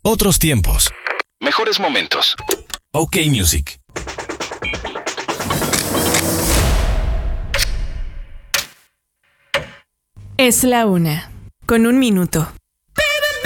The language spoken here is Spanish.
Otros tiempos. Mejores momentos. OK Music. Es la 1:01 minuto.